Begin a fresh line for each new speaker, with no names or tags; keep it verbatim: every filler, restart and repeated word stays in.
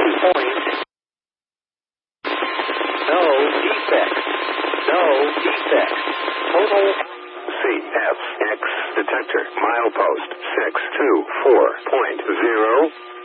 point. No defects. No defects. Total.
C F X detector milepost six two four point zero.